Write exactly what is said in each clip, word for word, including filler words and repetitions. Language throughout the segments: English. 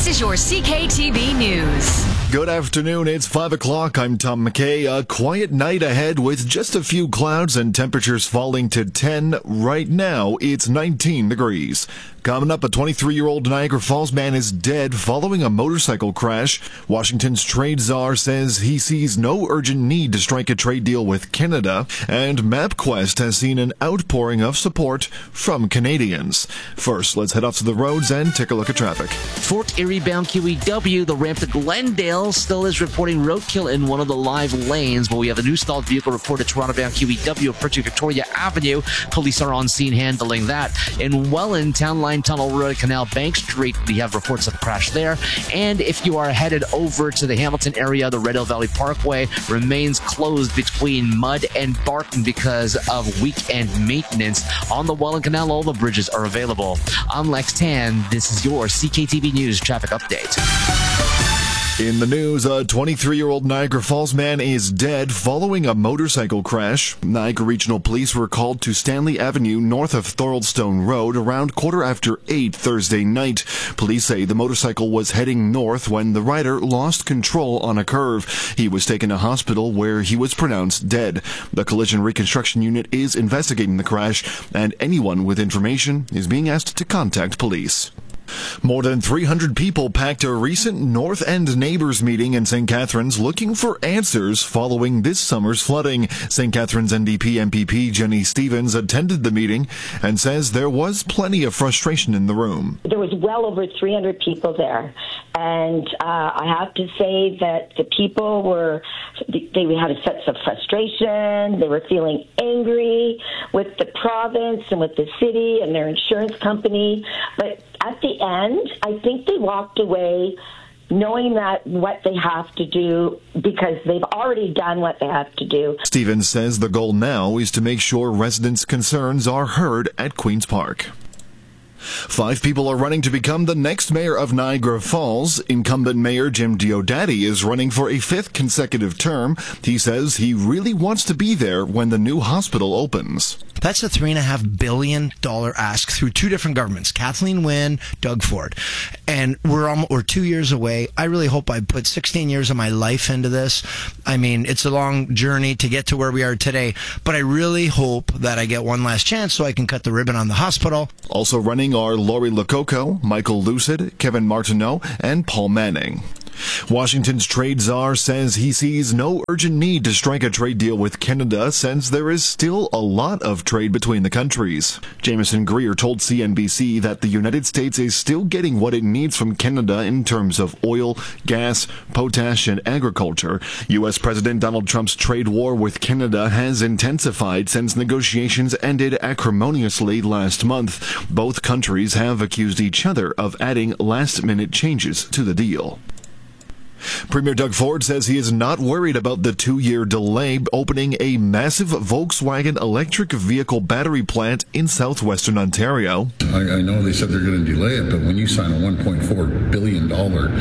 is your C K T V News. Good afternoon. It's five o'clock. I'm Tom McKay. A quiet night ahead with just a few clouds and temperatures falling to ten. Right now, it's nineteen degrees. Coming up, a twenty-three-year-old Niagara Falls man is dead following a motorcycle crash. Washington's trade czar says he sees no urgent need to strike a trade deal with Canada. And MapQuest has seen an outpouring of support from Canadians. First, let's head off to the roads and take a look at traffic. Fort Erie-bound Q E W, the ramp to Glendale, still is reporting roadkill in one of the live lanes, but we have a new stalled vehicle reported Toronto-bound Q E W approaching Victoria Avenue. Police are on scene handling that. In Welland, Town Line Tunnel Road, Canal Bank Street, we have reports of a crash there. And if you are headed over to the Hamilton area, the Red Hill Valley Parkway remains closed between Mud and Barton because of weekend maintenance. On the Welland Canal, all the bridges are available. I'm Lex Tan. This is your C K T V News traffic update. In the news, a twenty-three-year-old Niagara Falls man is dead following a motorcycle crash. Niagara Regional Police were called to Stanley Avenue north of Thoroldstone Road around quarter after eight Thursday night. Police say the motorcycle was heading north when the rider lost control on a curve. He was taken to hospital where he was pronounced dead. The Collision Reconstruction Unit is investigating the crash, and anyone with information is being asked to contact police. More than three hundred people packed a recent North End Neighbours meeting in Saint Catharines looking for answers following this summer's flooding. Saint Catharines N D P M P P Jenny Stevens attended the meeting and says there was plenty of frustration in the room. There was well over three hundred people there, and uh, I have to say that the people were, they had a sense of frustration. They were feeling angry with the province and with the city and their insurance company, but at the end, I think they walked away knowing that what they have to do because they've already done what they have to do. Stevens says the goal now is to make sure residents' concerns are heard at Queen's Park. Five people are running to become the next mayor of Niagara Falls. Incumbent Mayor Jim Diodati is running for a fifth consecutive term. He says he really wants to be there when the new hospital opens. That's a three and a half billion dollar ask through two different governments, Kathleen Wynne, Doug Ford. And we're almost, we're two years away. I really hope I put sixteen years of my life into this. I mean, it's a long journey to get to where we are today, but I really hope that I get one last chance so I can cut the ribbon on the hospital. Also running are Lori Lococo, Michael Lucid, Kevin Martineau, and Paul Manning. Washington's trade czar says he sees no urgent need to strike a trade deal with Canada since there is still a lot of trade between the countries. Jameson Greer told C N B C that the United States is still getting what it needs from Canada in terms of oil, gas, potash, and agriculture. U S President Donald Trump's trade war with Canada has intensified since negotiations ended acrimoniously last month. Both countries have accused each other of adding last-minute changes to the deal. Premier Doug Ford says he is not worried about the two-year delay opening a massive Volkswagen electric vehicle battery plant in southwestern Ontario. I, I know they said they're going to delay it, but when you sign a one point four billion dollars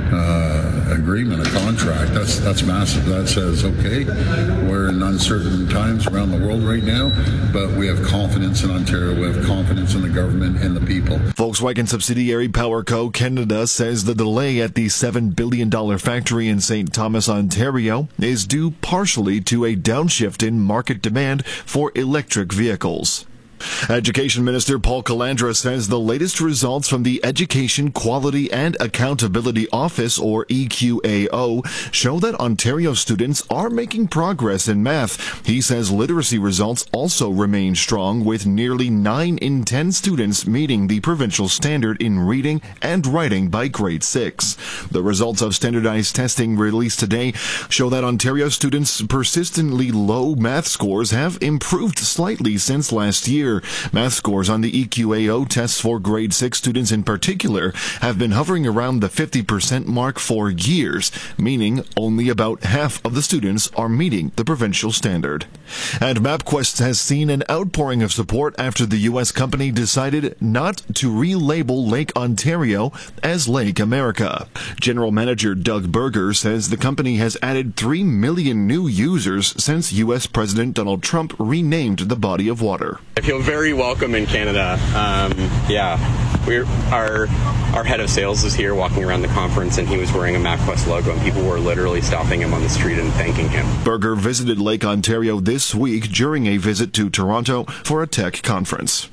uh, agreement, a contract, that's that's massive. That says, okay, we're in uncertain times around the world right now, but we have confidence in Ontario, we have confidence in the government and the people. Volkswagen subsidiary PowerCo Canada says the delay at the seven billion dollars factory in Saint Thomas, Ontario, is due partially to a downshift in market demand for electric vehicles. Education Minister Paul Calandra says the latest results from the Education Quality and Accountability Office, or E Q A O, show that Ontario students are making progress in math. He says literacy results also remain strong, with nearly nine in ten students meeting the provincial standard in reading and writing by grade six. The results of standardized testing released today show that Ontario students' persistently low math scores have improved slightly since last year. Math scores on the E Q A O tests for grade six students in particular have been hovering around the fifty percent mark for years, meaning only about half of the students are meeting the provincial standard. And MapQuest has seen an outpouring of support after the U S company decided not to relabel Lake Ontario as Lake America. General Manager Doug Berger says the company has added three million new users since U S President Donald Trump renamed the body of water. I feel very welcome in Canada. Um, yeah, we're our our head of sales is here walking around the conference, and he was wearing a MapQuest logo, and people were literally stopping him on the street and thanking him. Berger visited Lake Ontario this week during a visit to Toronto for a tech conference.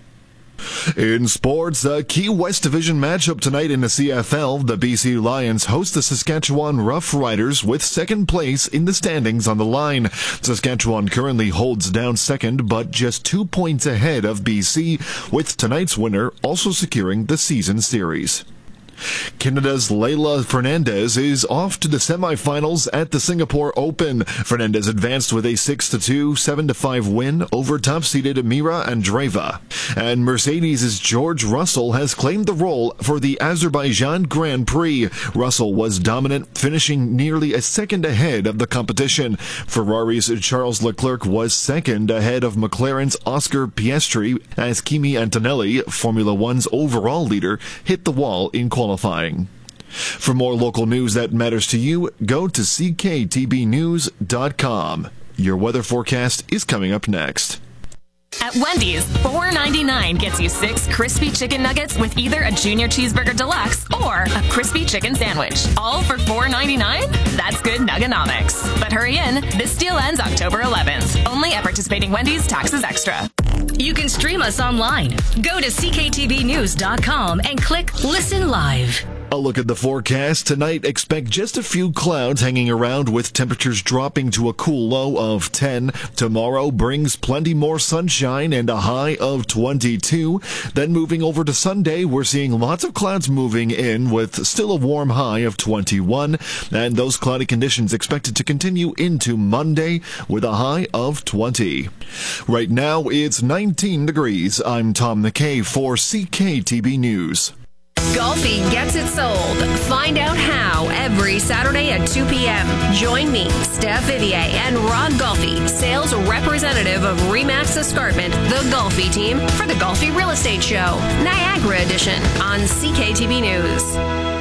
In sports, a Key West Division matchup tonight in the C F L. The B C Lions host the Saskatchewan Roughriders with second place in the standings on the line. Saskatchewan currently holds down second, but just two points ahead of B C, with tonight's winner also securing the season series. Canada's Leylah Fernandez is off to the semifinals at the Singapore Open. Fernandez advanced with a six to two, seven to five win over top-seeded Mira Andreeva. And Mercedes' George Russell has claimed the role for the Azerbaijan Grand Prix. Russell was dominant, finishing nearly a second ahead of the competition. Ferrari's Charles Leclerc was second ahead of McLaren's Oscar Piastri as Kimi Antonelli, Formula One's overall leader, hit the wall in qualifying. Qualifying. For more local news that matters to you, go to c k t b news dot com. Your weather forecast is coming up next. At Wendy's, four ninety-nine gets you six crispy chicken nuggets with either a junior cheeseburger deluxe or a crispy chicken sandwich. All for four ninety-nine? That's good nuggonomics. But hurry in, this deal ends October eleventh. Only at participating Wendy's, taxes extra. You can stream us online. Go to c k t v news dot com and click Listen Live. A look at the forecast. Tonight, expect just a few clouds hanging around with temperatures dropping to a cool low of ten. Tomorrow brings plenty more sunshine and a high of twenty-two. Then moving over to Sunday, we're seeing lots of clouds moving in with still a warm high of twenty-one. And those cloudy conditions expected to continue into Monday with a high of twenty. Right now, it's nineteen degrees. I'm Tom McKay for C K T B News. Golfi gets it sold. Find out how every Saturday at two p.m. Join me, Steph Vivier, and Rod Golfi, sales representative of Remax Escarpment, the Golfi team, for the Golfi Real Estate Show, Niagara Edition, on C K T B News.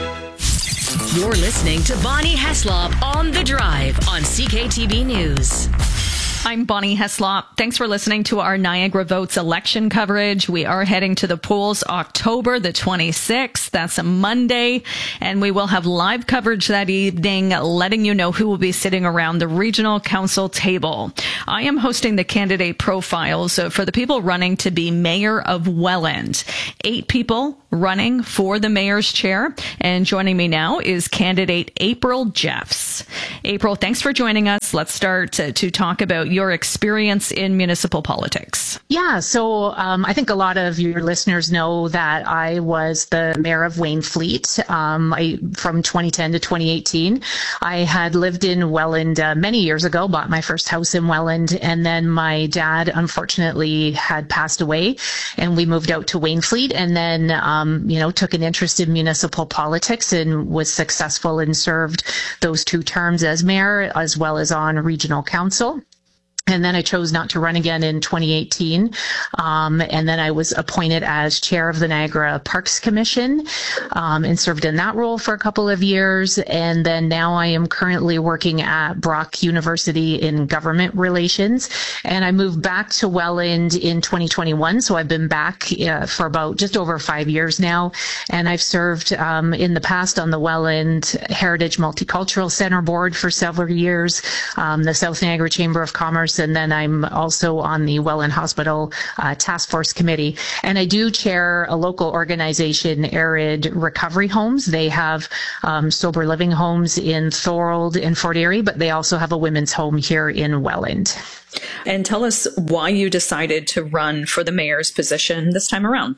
You're listening to Bonnie Heslop on The Drive on C K T B News. I'm Bonnie Heslop. Thanks for listening to our Niagara Votes election coverage. We are heading to the polls October the twenty-sixth. That's a Monday. And we will have live coverage that evening, letting you know who will be sitting around the regional council table. I am hosting the candidate profiles for the people running to be mayor of Welland. Eight people running for the mayor's chair. And joining me now is candidate April Jeffs. April, thanks for joining us. Let's start to, to talk about your experience in municipal politics. Yeah, so um, I think a lot of your listeners know that I was the mayor of Wainfleet um, I, from twenty ten to twenty eighteen. I had lived in Welland uh, many years ago, bought my first house in Welland, and then my dad unfortunately had passed away, and we moved out to Wainfleet, and then um, you know took an interest in municipal politics and was successful and served those two terms as mayor as well as on regional council. And then I chose not to run again in twenty eighteen. Um, and then I was appointed as chair of the Niagara Parks Commission um, and served in that role for a couple of years. And then now I am currently working at Brock University in government relations. And I moved back to Welland in twenty twenty-one. So I've been back uh, for about just over five years now. And I've served um, in the past on the Welland Heritage Multicultural Center board for several years, um, the South Niagara Chamber of Commerce, and then I'm also on the Welland Hospital uh, Task Force Committee. And I do chair a local organization, Arid Recovery Homes. They have um, sober living homes in Thorold and Fort Erie, but they also have a women's home here in Welland. And tell us why you decided to run for the mayor's position this time around.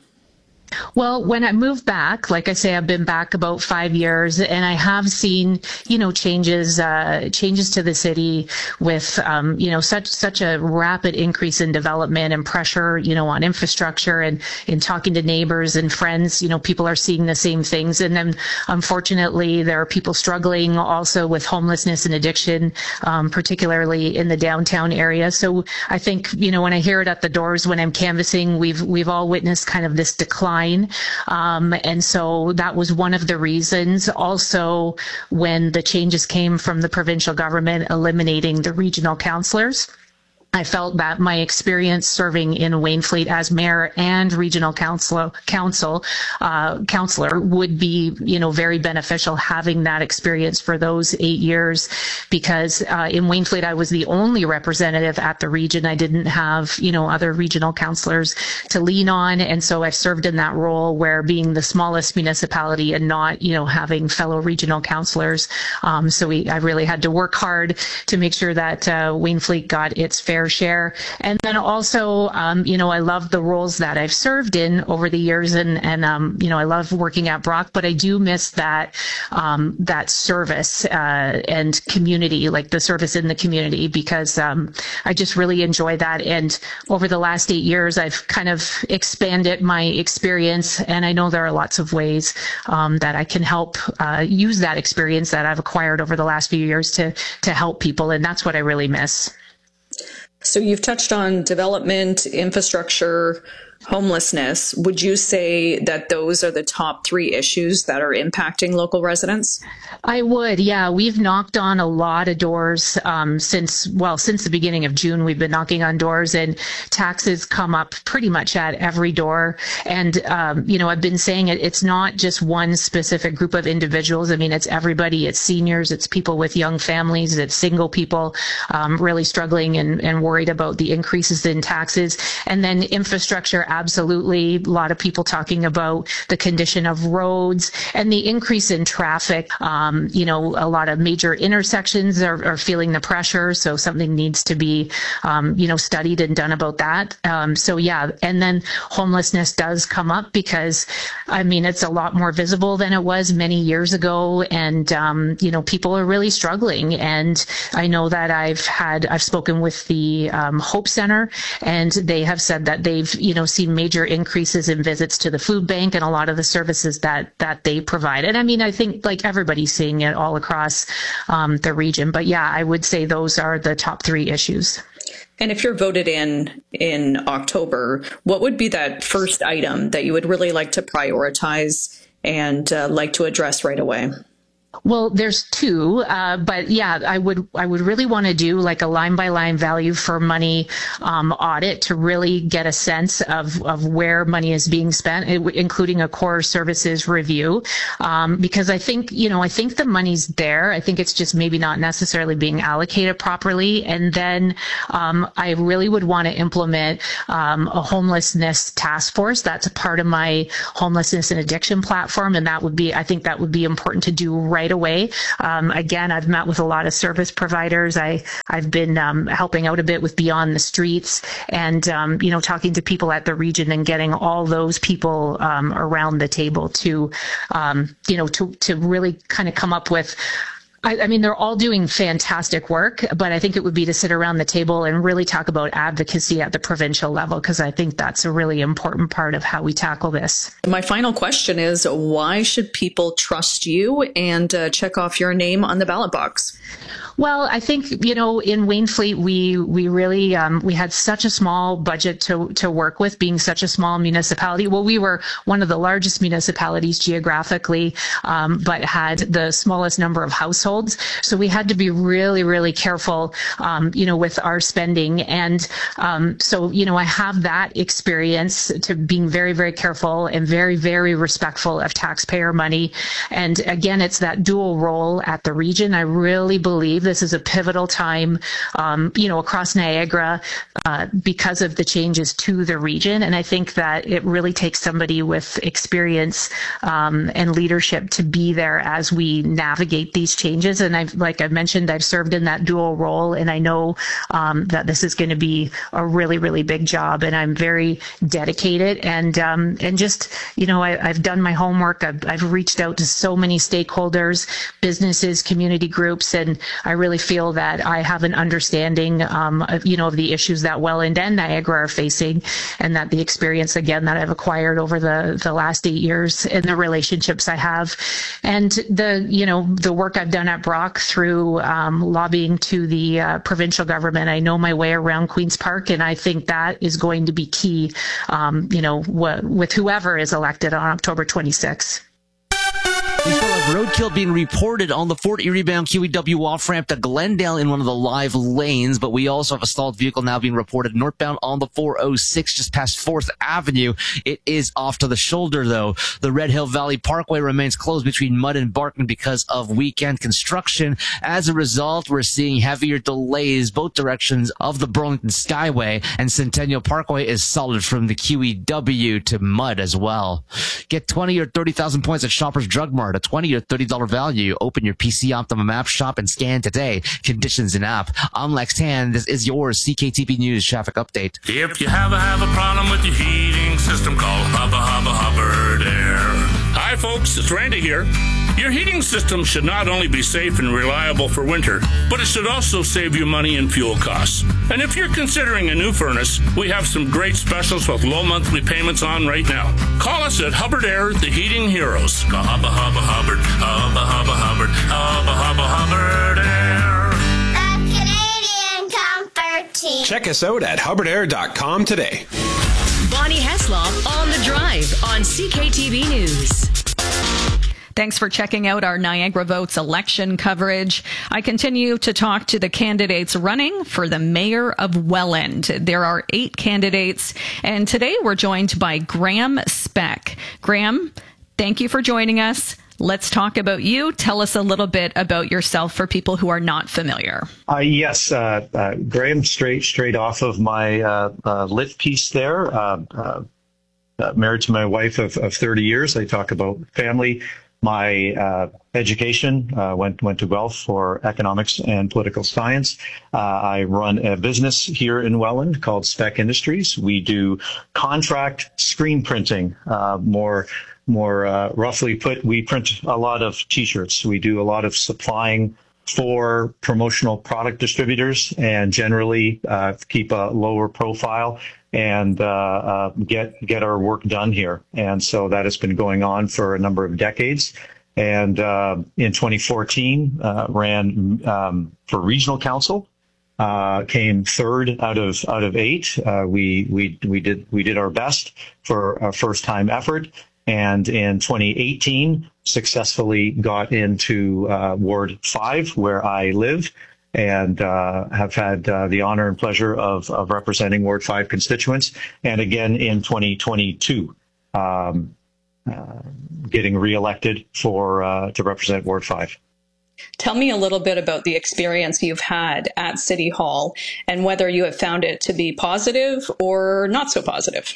Well, when I moved back, like I say, I've been back about five years, and I have seen, you know, changes, uh, changes to the city with, um, you know, such such a rapid increase in development and pressure, you know, on infrastructure, and in talking to neighbors and friends, you know, people are seeing the same things, and then unfortunately, there are people struggling also with homelessness and addiction, um, particularly in the downtown area. So I think, you know, when I hear it at the doors when I'm canvassing, we've we've all witnessed kind of this decline. Um, and so that was one of the reasons. Also, when the changes came from the provincial government eliminating the regional councillors, I felt that my experience serving in Wainfleet as mayor and regional council, council uh, councillor would be, you know, very beneficial having that experience for those eight years, because uh, in Wainfleet I was the only representative at the region. I didn't have, you know, other regional councillors to lean on, and so I've served in that role where being the smallest municipality and not, you know, having fellow regional councillors. Um, so we, I really had to work hard to make sure that uh, Wainfleet got its fair share. And then also, um, you know, I love the roles that I've served in over the years, and, and um, you know, I love working at Brock, but I do miss that, um, that service uh, and community, like the service in the community, because um, I just really enjoy that. And over the last eight years, I've kind of expanded my experience, and I know there are lots of ways um, that I can help uh, use that experience that I've acquired over the last few years to, to help people, and that's what I really miss. So you've touched on development, infrastructure, homelessness. Would you say that those are the top three issues that are impacting local residents? I would, yeah. We've knocked on a lot of doors um, since, well, since the beginning of June, we've been knocking on doors, and taxes come up pretty much at every door. And, um, you know, I've been saying it, it's not just one specific group of individuals. I mean, it's everybody. It's seniors, it's people with young families, it's single people um, really struggling and, and worried about the increases in taxes. And then infrastructure, absolutely. A lot of people talking about the condition of roads and the increase in traffic. Um, you know, a lot of major intersections are, are feeling the pressure, so something needs to be, um, you know, studied and done about that. Um, so yeah, and then homelessness does come up because, I mean, it's a lot more visible than it was many years ago, and um, you know, people are really struggling. And I know that I've had, I've spoken with the um, Hope Center, and they have said that they've, you know, seen major increases in visits to the food bank and a lot of the services that that they provide. And I mean, I think like everybody's seeing it all across um, the region. But yeah, I would say those are the top three issues. And if you're voted in in October, what would be that first item that you would really like to prioritize and uh, like to address right away? Well, there's two, uh, but yeah, I would I would really want to do like a line by line value for money um, audit to really get a sense of, of where money is being spent, including a core services review, um, because I think, you know, I think the money's there. I think it's just maybe not necessarily being allocated properly. And then um, I really would want to implement um, a homelessness task force. That's a part of my homelessness and addiction platform, and that would be, I think that would be important to do right away. Um, again, I've met with a lot of service providers. I, I've been um, helping out a bit with Beyond the Streets, and, um, you know, talking to people at the region and getting all those people um, around the table to, um, you know, to, to really kind of come up with, I, I mean, they're all doing fantastic work, but I think it would be to sit around the table and really talk about advocacy at the provincial level, because I think that's a really important part of how we tackle this. My final question is, why should people trust you and uh, check off your name on the ballot box? Well, I think, you know, in Wainfleet, we we really, um, we had such a small budget to, to work with, being such a small municipality. Well, we were one of the largest municipalities geographically, um, but had the smallest number of households. So we had to be really, really careful, um, you know, with our spending. And um, so, you know, I have that experience to being very, very careful and very, very respectful of taxpayer money. And again, it's that dual role at the region. I really believe this is a pivotal time, um, you know, across Niagara uh, because of the changes to the region. And I think that it really takes somebody with experience um, and leadership to be there as we navigate these changes. And I've, like I mentioned, I've served in that dual role, and I know um, that this is going to be a really, really big job. And I'm very dedicated, and um, and just, you know, I, I've done my homework. I've, I've reached out to so many stakeholders, businesses, community groups, and I really feel that I have an understanding, um, of, you know, of the issues that Welland and Niagara are facing, and that the experience, again, that I've acquired over the, the last eight years and the relationships I have, and the, you know, the work I've done at Brock through um, lobbying to the uh, provincial government. I know my way around Queen's Park, and I think that is going to be key, um, you know, wh- with whoever is elected on October twenty-sixth. We still have roadkill being reported on the Fort Erie-bound Q E W off-ramp to Glendale in one of the live lanes, but we also have a stalled vehicle now being reported northbound on the four oh six just past fourth Avenue. It is off to the shoulder, though. The Red Hill Valley Parkway remains closed between Mudd and Barton because of weekend construction. As a result, we're seeing heavier delays both directions of the Burlington Skyway, and Centennial Parkway is solid from the Q E W to Mudd as well. Get twenty or thirty thousand points at Shoppers Drug Mart. A twenty or thirty dollars value. Open your P C Optimum app shop and scan today. Conditions in app. I'm Lex Tan. This is your C K T V News traffic update. If you have a, have a problem with your heating system, call Hubba Hubba Hubbard Air. Hi folks, it's Randy here. Your heating system should not only be safe and reliable for winter, but it should also save you money and fuel costs. And if you're considering a new furnace, we have some great specials with low monthly payments on right now. Call us at Hubbard Air, the Heating Heroes. Call Hubba Hubba Hubbard, Hubba Hubba Hubbard, Hubba Hubba Hubbard Air. The Canadian Comfort Team. Check us out at hubbard air dot com today. Bonnie Heslop on the drive on C K T V News. Thanks for checking out our Niagara Votes election coverage. I continue to talk to the candidates running for the mayor of Welland. There are eight candidates, and today we're joined by Graham Speck. Graham, thank you for joining us. Let's talk about you. Tell us a little bit about yourself for people who are not familiar. Uh, yes, uh, uh, Graham, straight straight off of my uh, uh, lit piece there. Uh, uh, uh, married to my wife of, of thirty years. I talk about family. My uh, education uh, went went to Guelph for economics and political science. Uh, I run a business here in Welland called Speck Industries. We do contract screen printing. Uh, more more uh, roughly put, we print a lot of T-shirts. We do a lot of supplying for promotional product distributors, and generally uh, keep a lower profile and uh, uh, get get our work done here. And so that has been going on for a number of decades. And uh, in twenty fourteen, uh, ran um, for regional council. Uh, came third out of out of eight. Uh, we we we did we did our best for our first time effort. And in twenty eighteen, successfully got into uh, Ward five, where I live, and uh, have had uh, the honor and pleasure of, of representing Ward five constituents. And again in twenty twenty-two, um, uh, getting reelected for uh, to represent Ward five. Tell me a little bit about the experience you've had at City Hall and whether you have found it to be positive or not so positive.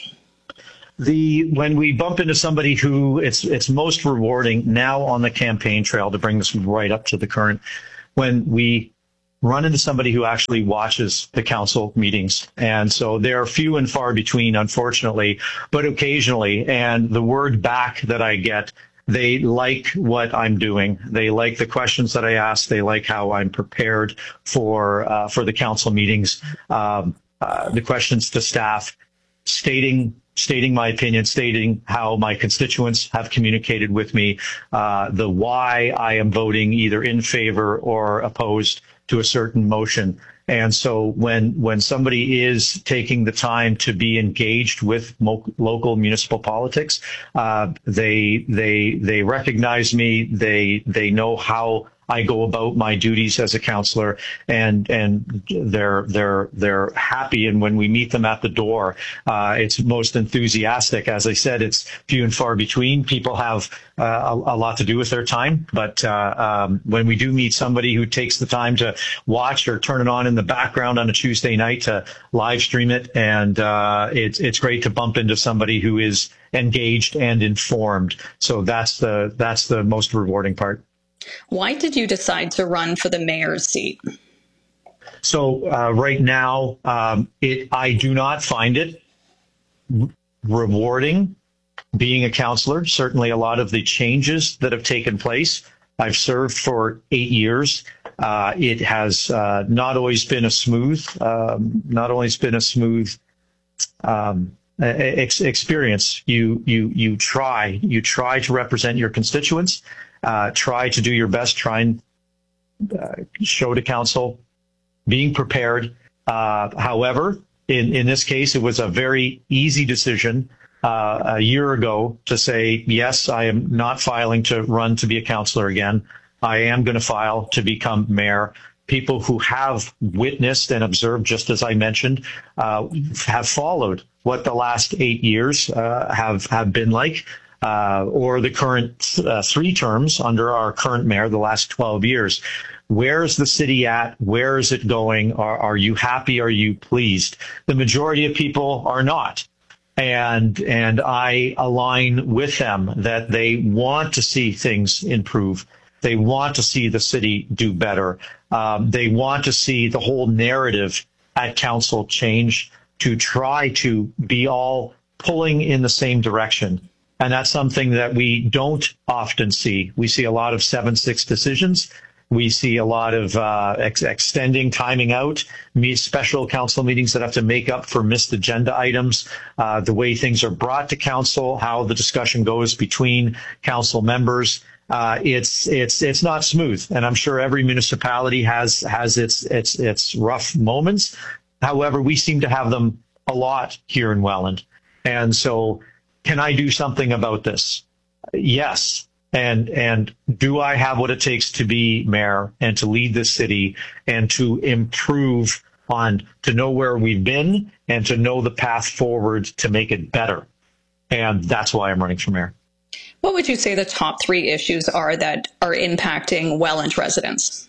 The when we bump into somebody who it's it's most rewarding now on the campaign trail, to bring this right up to the current, when we run into somebody who actually watches the council meetings. And so they're few and far between, unfortunately, but occasionally. And the word back that I get, they like what I'm doing. They like the questions that I ask. They like how I'm prepared for uh, for the council meetings, um, uh, the questions to staff, stating stating my opinion, stating how my constituents have communicated with me, uh, the why I am voting either in favor or opposed to a certain motion. And so when when somebody is taking the time to be engaged with mo- local municipal politics, uh, they they they recognize me. They they know how I go about my duties as a councillor, and and they're they're they're happy. And when we meet them at the door, uh, it's most enthusiastic. As I said, it's few and far between. People have uh, a, a lot to do with their time, but uh, um, when we do meet somebody who takes the time to watch or turn it on in the background on a Tuesday night to live stream it, and uh, it's it's great to bump into somebody who is engaged and informed. So that's the that's the most rewarding part. Why did you decide to run for the mayor's seat? So uh, right now, um, it I do not find it rewarding being a councillor. Certainly a lot of the changes that have taken place. I've served for eight years. Uh, it has uh, not always been a smooth, um, not always been a smooth um, ex- experience. You you you try you try to represent your constituents. Uh, try to do your best, try and uh, show to council, being prepared. Uh, however, in, in this case, it was a very easy decision uh, a year ago to say, yes, I am not filing to run to be a councillor again. I am going to file to become mayor. People who have witnessed and observed, just as I mentioned, uh, have followed what the last eight years uh, have, have been like, uh, or the current uh, three terms under our current mayor, the last twelve years. Where is the city at? Where is it going? Are, are you happy? Are you pleased? The majority of people are not. And, and I align with them that they want to see things improve. They want to see the city do better. Um, they want to see the whole narrative at council change to try to be all pulling in the same direction. And that's something that we don't often see. We see a lot of seven six decisions. We see a lot of uh, ex- extending, timing out, me special council meetings that have to make up for missed agenda items, uh, the way things are brought to council, how the discussion goes between council members. Uh, it's it's it's not smooth, and I'm sure every municipality has has its its its rough moments. However, we seem to have them a lot here in Welland, and so can I do something about this? Yes. And and do I have what it takes to be mayor and to lead the city and to improve on, to know where we've been and to know the path forward to make it better? And that's why I'm running for mayor. What would you say the top three issues are that are impacting Welland residents?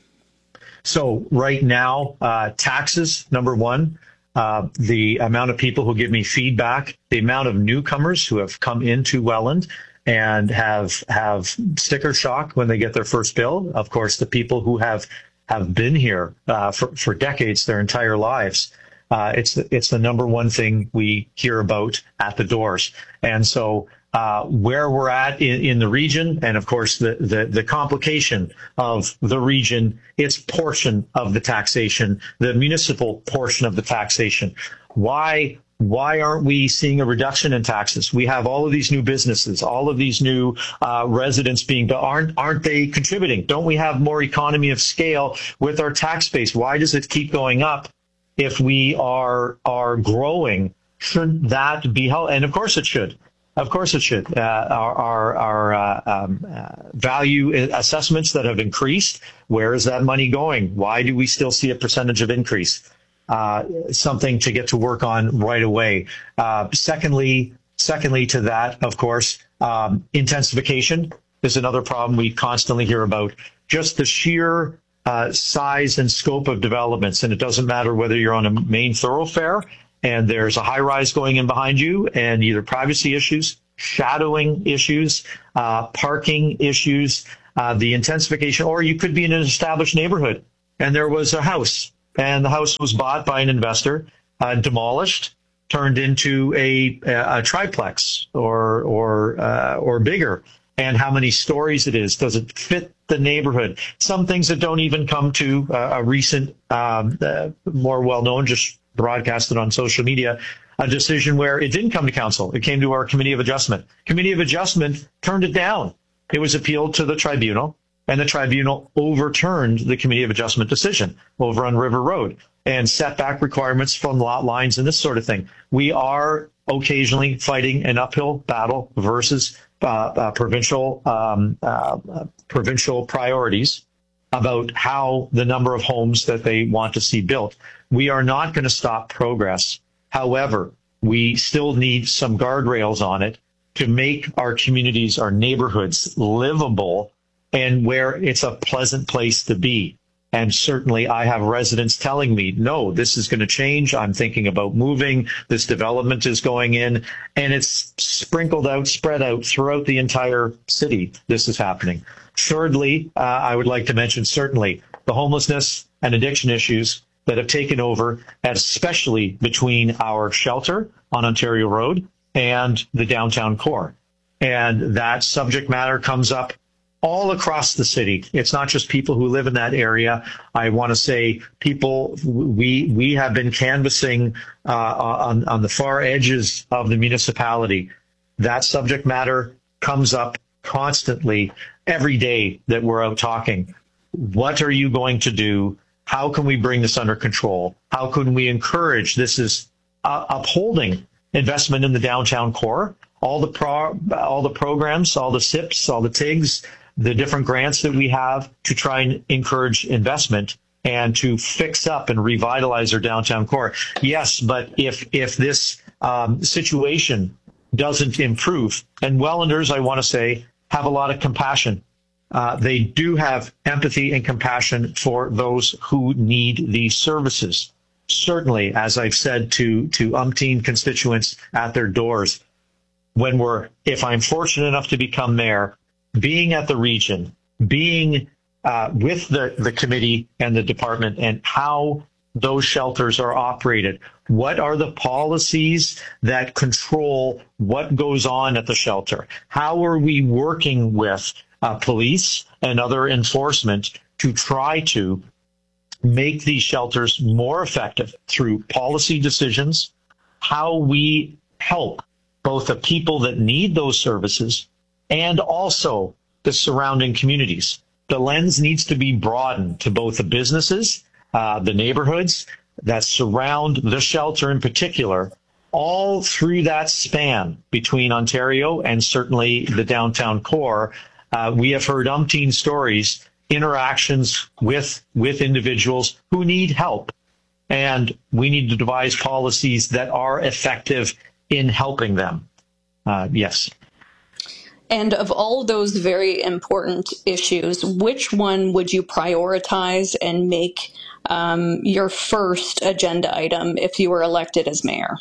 So right now, uh, taxes, number one. Uh, the amount of people who give me feedback, the amount of newcomers who have come into Welland and have have sticker shock when they get their first bill. Of course, the people who have have been here uh, for for decades, their entire lives. Uh, it's the, it's the number one thing we hear about at the doors. And so uh, where we're at in, in the region, and of course the, the the complication of the region, its portion of the taxation, the municipal portion of the taxation. Why? Why aren't we seeing a reduction in taxes? We have all of these new businesses, all of these new uh, residents being, but aren't aren't they contributing? Don't we have more economy of scale with our tax base? Why does it keep going up if we are are growing? Shouldn't that be held? And of course it should. Of course it should. Uh, our our, our uh, um, uh, value assessments that have increased, where is that money going? Why do we still see a percentage of increase? Uh, something to get to work on right away. Uh, secondly, secondly to that, of course, um, intensification is another problem we constantly hear about. Just the sheer uh, size and scope of developments, and it doesn't matter whether you're on a main thoroughfare and there's a high rise going in behind you, and either privacy issues, shadowing issues, uh, parking issues, uh, the intensification, or you could be in an established neighborhood and there was a house. And the house was bought by an investor, uh, demolished, turned into a, a, a triplex or or uh, or bigger. And how many stories it is? Does it fit the neighborhood? Some things that don't even come to uh, a recent, um, uh, more well-known, just broadcasted on social media, a decision where it didn't come to council. It came to our Committee of Adjustment. Committee of Adjustment turned it down. It was appealed to the tribunal. And the tribunal overturned the Committee of Adjustment decision over on River Road and setback requirements from lot lines and this sort of thing. We are occasionally fighting an uphill battle versus uh, uh, provincial um, uh, uh, provincial priorities about how the number of homes that they want to see built. We are not going to stop progress. However, we still need some guardrails on it to make our communities, our neighborhoods livable, and where it's a pleasant place to be. And certainly I have residents telling me, no, this is going to change. I'm thinking about moving. This development is going in. And it's sprinkled out, spread out throughout the entire city. This is happening. Thirdly, uh, I would like to mention certainly the homelessness and addiction issues that have taken over, especially between our shelter on Ontario Road and the downtown core. And that subject matter comes up all across the city. It's not just people who live in that area. I want to say people, we we have been canvassing uh, on, on the far edges of the municipality. That subject matter comes up constantly every day that we're out talking. What are you going to do? How can we bring this under control? How can we encourage this is uh, upholding investment in the downtown core. All the pro, all the programs, all the S I Ps, all the T I Gs, the different grants that we have to try and encourage investment and to fix up and revitalize our downtown core. Yes, but if if this um, situation doesn't improve, and Wellanders, I want to say, have a lot of compassion. Uh, they do have empathy and compassion for those who need these services. Certainly, as I've said to to umpteen constituents at their doors, when we're, if I'm fortunate enough to become mayor, being at the region, being uh, with the, the committee and the department and how those shelters are operated, what are the policies that control what goes on at the shelter? How are we working with uh, police and other enforcement to try to make these shelters more effective through policy decisions, how we help both the people that need those services and also the surrounding communities. The lens needs to be broadened to both the businesses, uh, the neighborhoods that surround the shelter in particular, all through that span between Ontario and certainly the downtown core. Uh, we have heard umpteen stories, interactions with, with individuals who need help. And we need to devise policies that are effective in helping them. Uh, yes. And of all those very important issues, which one would you prioritize and make um, your first agenda item if you were elected as mayor?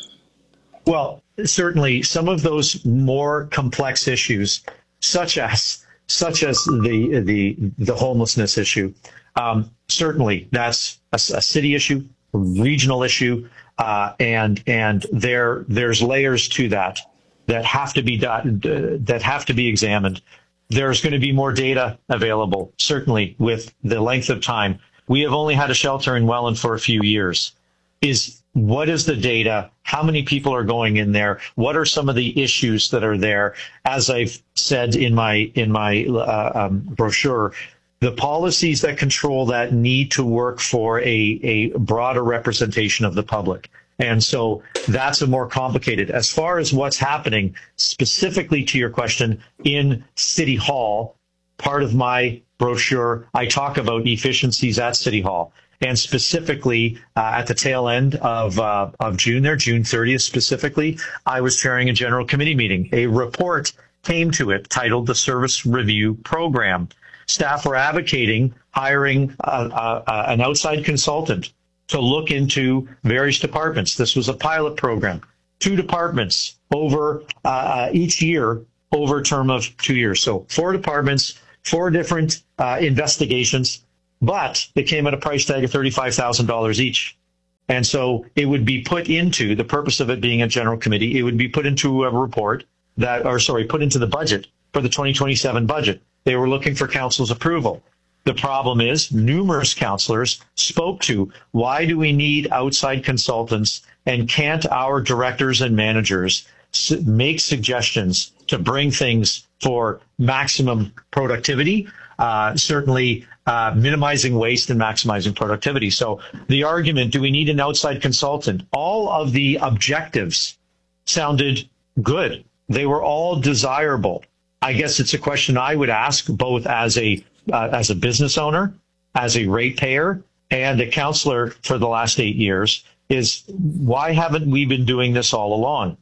Well, certainly some of those more complex issues, such as such as the the the homelessness issue, um, certainly that's a, a city issue, a regional issue, uh, and and there there's layers to that that have to be done, that have to be examined. There's going to be more data available, certainly with the length of time. We have only had a shelter in Welland for a few years. Is what is the data? How many people are going in there? What are some of the issues that are there? As I've said in my in my uh, um, brochure, the policies that control that need to work for a, a broader representation of the public. And so that's a more complicated. As far as what's happening specifically to your question in City Hall, part of my brochure, I talk about efficiencies at City Hall. And specifically uh, at the tail end of uh, of June there, June thirtieth specifically, I was chairing a general committee meeting. A report came to it titled the Service Review Program. Staff were advocating hiring a, a, a, an outside consultant to look into various departments. This was a pilot program. Two departments over uh, each year over a term of two years. So four departments, four different uh, investigations, but they came at a price tag of thirty-five thousand dollars each. And so it would be put into, the purpose of it being a general committee, it would be put into a report that, or sorry, put into the budget for the twenty twenty-seven budget. They were looking for council's approval. The problem is numerous councillors spoke to, why do we need outside consultants, and can't our directors and managers make suggestions to bring things for maximum productivity, uh, certainly uh, minimizing waste and maximizing productivity. So the argument, do we need an outside consultant? All of the objectives sounded good. They were all desirable. I guess it's a question I would ask both as a uh, as a business owner, as a ratepayer, and a councillor for the last eight years is, why haven't we been doing this all along?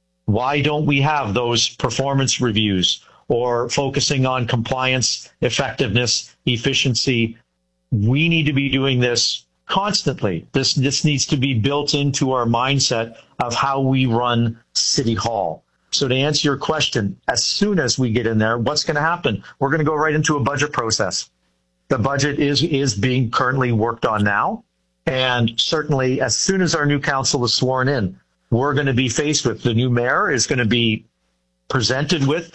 Why don't we have those performance reviews or focusing on compliance, effectiveness, efficiency? We need to be doing this constantly. This, this needs to be built into our mindset of how we run City Hall. So to answer your question, as soon as we get in there, what's going to happen? We're going to go right into a budget process. The budget is, is being currently worked on now. And certainly as soon as our new council is sworn in, we're going to be faced with, the new mayor is going to be presented with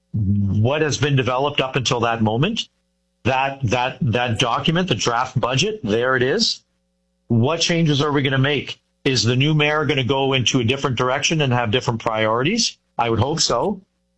what has been developed up until that moment. That, that, that document, the draft budget, there it is. What changes are we going to make? Is the new mayor going to go into a different direction and have different priorities? I would hope so.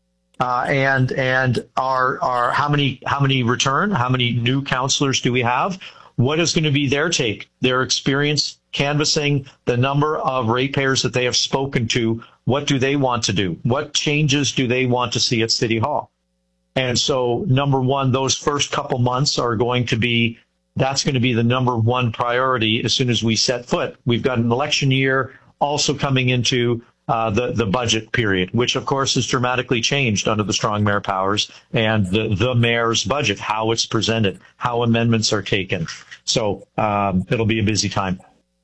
Uh, and and are are how many how many return? How many new councillors do we have? What is going to be their take, their experience canvassing the number of ratepayers that they have spoken to what do they want to do? What changes do they want to see at City Hall? And so, number one, those first couple months are going to be, that's going to be the number one priority as soon as we set foot. We've got an election year also coming into uh, the, the budget period, which, of course, has dramatically changed under the strong mayor powers and the, the mayor's budget, how it's presented, how amendments are taken. So um, it'll be a busy time.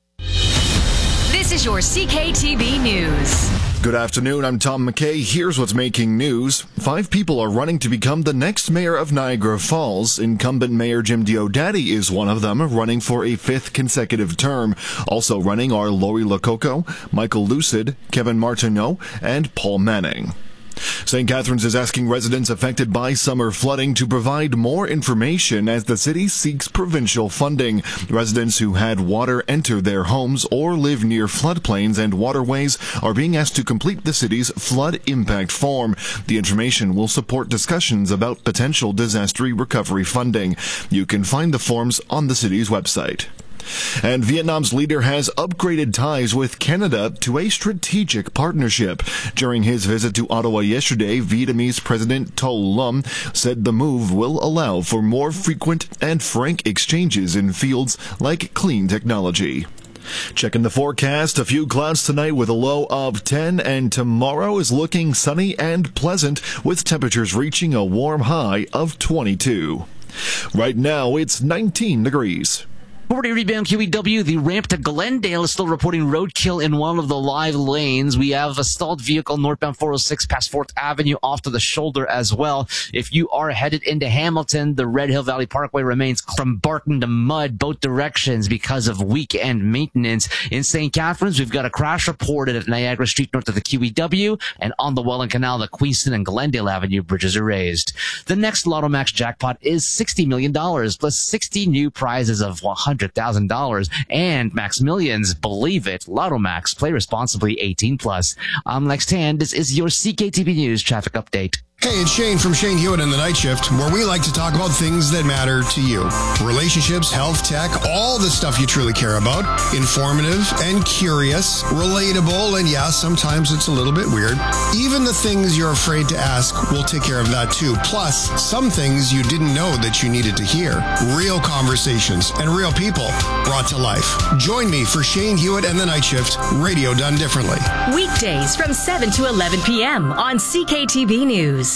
This is your C K T V News. Good afternoon, I'm Tom McKay. Here's what's making news. Five people are running to become the next mayor of Niagara Falls. Incumbent Mayor Jim Diodati is one of them, running for a fifth consecutive term. Also running are Lori Lococo, Michael Lucid, Kevin Martineau, and Paul Manning. Saint Catharines is asking residents affected by summer flooding to provide more information as the city seeks provincial funding. Residents who had water enter their homes or live near floodplains and waterways are being asked to complete the city's flood impact form. The information will support discussions about potential disaster recovery funding. You can find the forms on the city's website. And Vietnam's leader has upgraded ties with Canada to a strategic partnership. During his visit to Ottawa yesterday, Vietnamese President To Lum said the move will allow for more frequent and frank exchanges in fields like clean technology. Checking the forecast, a few clouds tonight with a low of ten, and tomorrow is looking sunny and pleasant with temperatures reaching a warm high of twenty-two. Right now, it's nineteen degrees. Over to rebound Q E W, the ramp to Glendale is still reporting roadkill in one of the live lanes. We have a stalled vehicle northbound four oh six past fourth Avenue off to the shoulder as well. If you are headed into Hamilton, the Red Hill Valley Parkway remains from Barton to Mud, both directions because of weekend maintenance. In Saint Catharines, we've got a crash reported at Niagara Street north of the Q E W, and on the Welland Canal, the Queenston and Glendale Avenue bridges are raised. The next Lotto Max jackpot is sixty million dollars plus sixty new prizes of one hundred thousand dollars and Max Millions. Believe it. Lotto Max. Play responsibly. eighteen plus. I'm Lex Tan. This is your C K T V News traffic update. Hey, it's Shane from Shane Hewitt in the Night Shift, where we like to talk about things that matter to you. Relationships, health, tech, all the stuff you truly care about. Informative and curious, relatable, and yeah, sometimes it's a little bit weird. Even the things you're afraid to ask, we'll take care of that too. Plus, some things you didn't know that you needed to hear. Real conversations and real people brought to life. Join me for Shane Hewitt and the Night Shift, radio done differently. Weekdays from seven to eleven p.m. on C K T V News.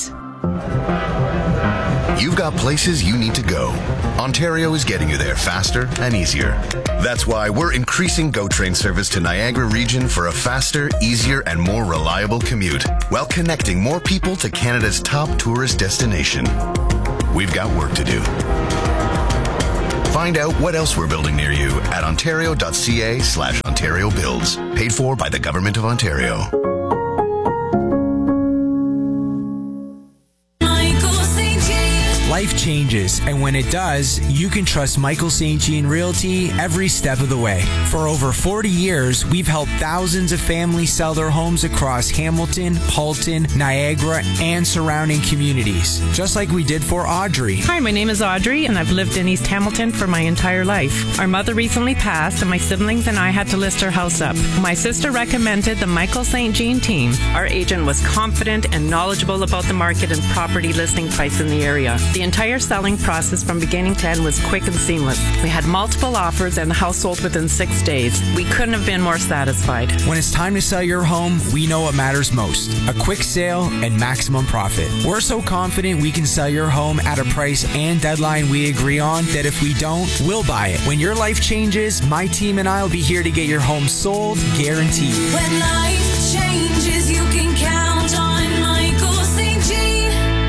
You've got places you need to go. Ontario is getting you there faster and easier. That's why we're increasing GO Train service to Niagara region for a faster, easier, and more reliable commute, while connecting more people to Canada's top tourist destination. We've got work to do. Find out what else we're building near you at ontario.ca slash Ontario Builds. Paid for by the Government of Ontario. Life changes, and when it does, you can trust Michael Saint Jean Realty every step of the way. For over forty years, we've helped thousands of families sell their homes across Hamilton, Halton, Niagara, and surrounding communities, just like we did for Audrey. Hi, my name is Audrey, and I've lived in East Hamilton for my entire life. Our mother recently passed, and my siblings and I had to list our house up. My sister recommended the Michael Saint Jean team. Our agent was confident and knowledgeable about the market and property listing price in the area. The entire selling process from beginning to end was quick and seamless. We had multiple offers and the house sold within six days. We couldn't have been more satisfied. When it's time to sell your home, we know what matters most. A quick sale and maximum profit. We're so confident we can sell your home at a price and deadline we agree on that if we don't, we'll buy it. When your life changes, my team and I will be here to get your home sold, guaranteed. When life changes, you can count on Michael Saint Jean.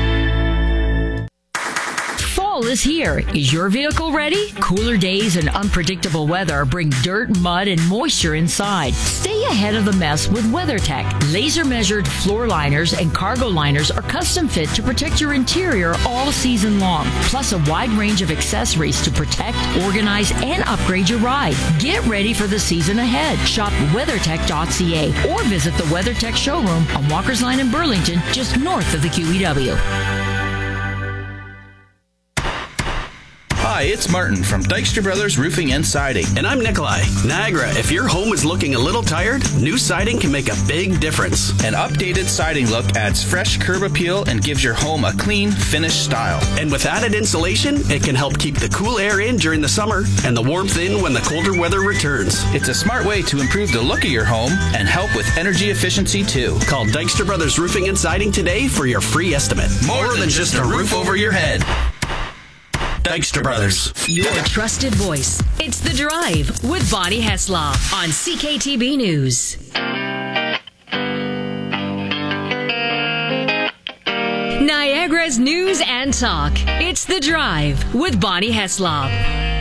Fall is here. Is your vehicle ready? Cooler days and unpredictable weather bring dirt, mud, and moisture inside. Stay ahead of the mess with WeatherTech. Laser-measured floor liners and cargo liners are custom fit to protect your interior all season long. Plus a wide range of accessories to protect, organize, and upgrade your ride. Get ready for the season ahead. Shop weathertech dot c a or visit the WeatherTech showroom on Walker's Line in Burlington, just north of the Q E W. Hi, Hi, it's Martin from Dykstra Brothers Roofing and Siding. And I'm Nikolai. Niagara, if your home is looking a little tired, new siding can make a big difference. An updated siding look adds fresh curb appeal and gives your home a clean, finished style. And with added insulation, it can help keep the cool air in during the summer and the warmth in when the colder weather returns. It's a smart way to improve the look of your home and help with energy efficiency too. Call Dykstra Brothers Roofing and Siding today for your free estimate. More, More than, than just a roof over your head. Dykstra Brothers. Your trusted voice. It's The Drive with Bonnie Heslop on C K T B News. Niagara's news and talk. It's The Drive with Bonnie Heslop.